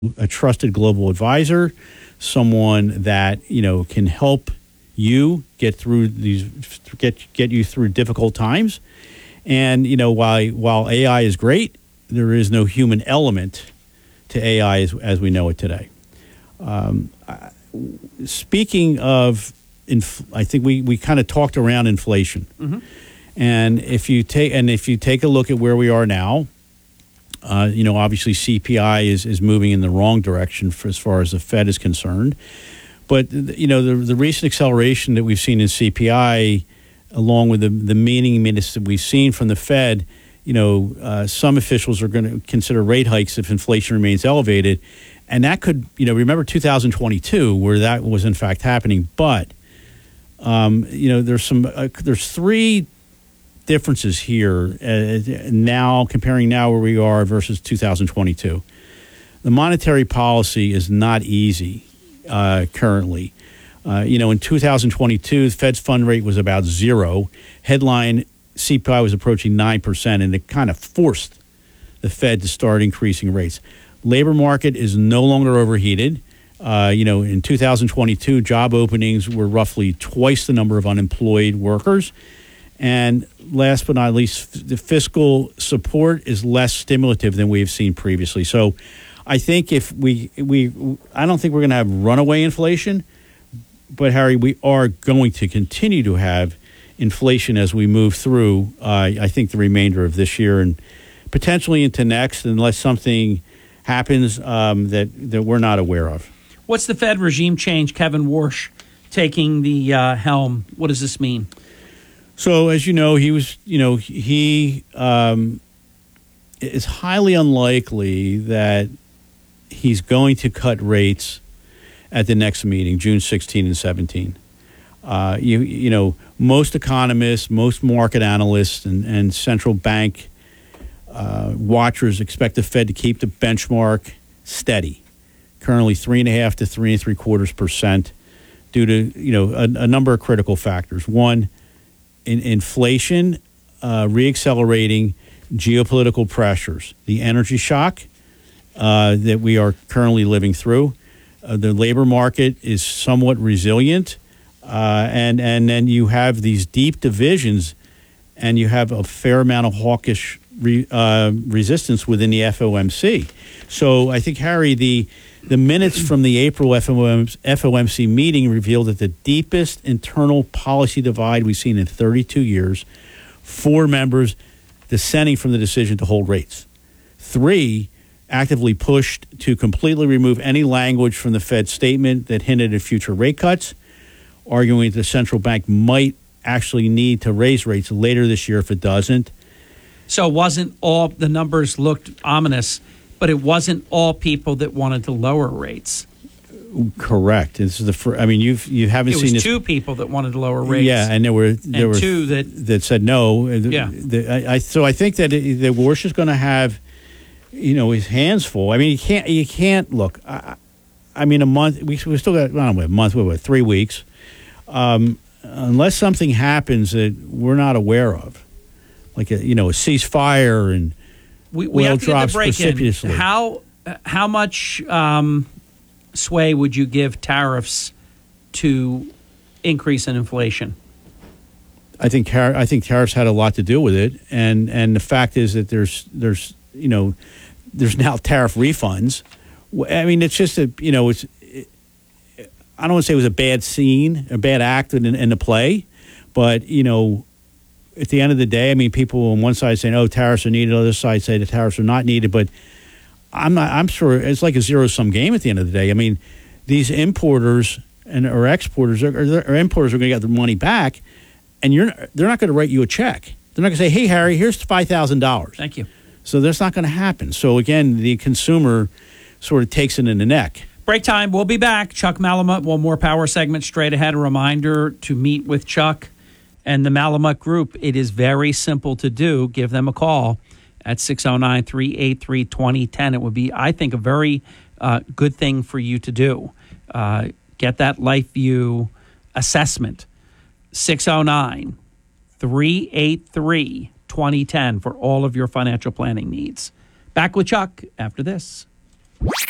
a trusted global advisor, someone that can help you get through get you through difficult times. And while AI is great, there is no human element to AI as we know it today. Speaking of, I think we kind of talked around inflation, and if you take a look at where we are now. Obviously CPI is moving in the wrong direction as far as the Fed is concerned. But, the recent acceleration that we've seen in CPI, along with the meeting minutes that we've seen from the Fed, some officials are going to consider rate hikes if inflation remains elevated. And that could, remember 2022 where that was in fact happening. But, there's three differences here now, comparing now where we are versus 2022. The monetary policy is not easy currently. In 2022, the Fed's fund rate was about 0. Headline CPI was approaching 9%, and it kind of forced the Fed to start increasing rates. Labor market is no longer overheated. In 2022, job openings were roughly twice the number of unemployed workers. And last but not least, the fiscal support is less stimulative than we have seen previously. So I think if I don't think we're going to have runaway inflation, but Harry, we are going to continue to have inflation as we move through, I think, the remainder of this year and potentially into next, unless something happens that we're not aware of. What's the Fed regime change? Kevin Warsh taking the helm. What does this mean? So, as you know, he is highly unlikely that he's going to cut rates at the next meeting, June 16 and 17. Most economists, most market analysts, and central bank watchers expect the Fed to keep the benchmark steady, currently 3.5 to 3.75%, due to a number of critical factors. One, inflation, reaccelerating, geopolitical pressures, the energy shock that we are currently living through. The labor market is somewhat resilient, and then you have these deep divisions, and you have a fair amount of hawkish resistance within the FOMC. So I think, Harry, the minutes from the April FOMC meeting revealed that the deepest internal policy divide we've seen in 32 years, 4 members dissenting from the decision to hold rates. 3 actively pushed to completely remove any language from the Fed statement that hinted at future rate cuts, arguing that the central bank might actually need to raise rates later this year if it doesn't. So it wasn't all the numbers looked ominous, but it wasn't all people that wanted to lower rates. Correct. This is the first. I mean, you haven't seen this. 2 people that wanted to lower rates. Yeah, and there were 2 that said no. Yeah. So I think that the Warsh is going to have, his hands full. I mean, you can't look. I mean, a month. We still got a month. 3 weeks. Unless something happens that we're not aware of, like a ceasefire and we have to drops get the break precipitously. In. How much sway would you give tariffs to increase in inflation? I think tariffs had a lot to do with it, and the fact is that there's now tariff refunds. I mean, it's just I don't want to say it was a bad scene, a bad act in the play, but at the end of the day, I mean, people on one side saying, "Oh, tariffs are needed," the other side say the tariffs are not needed. But I'm sure it's like a zero-sum game at the end of the day. I mean, these importers or exporters or importers are going to get their money back, and they're not going to write you a check. They're not going to say, "Hey, Harry, here's $5,000." Thank you. So that's not going to happen. So again, the consumer sort of takes it in the neck. Break time. We'll be back. Chuck Malamut, one more power segment straight ahead. A reminder to meet with Chuck and the Malamut Group. It is very simple to do. Give them a call at 609-383-2010. It would be, I think, a very good thing for you to do. Get that LifeView assessment. 609-383-2010 for all of your financial planning needs. Back with Chuck after this.